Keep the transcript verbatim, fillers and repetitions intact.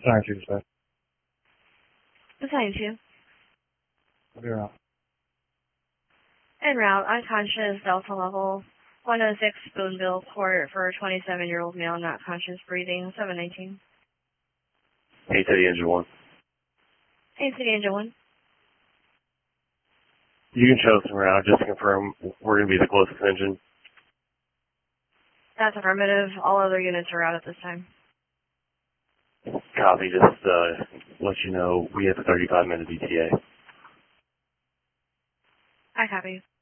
Sorry, two, sir. Assign two. You're out. En route, unconscious, Delta level, one oh six Spoonbill Court for twenty-seven-year-old male not conscious, breathing, seven nineteen. Hey, Teddy Engine one. Hey, City Angel one. You can show us around just to confirm we're going to be the closest engine. That's affirmative. All other units are out at this time. Copy. Just uh, let you know we have a thirty-five minute E T A. I copy.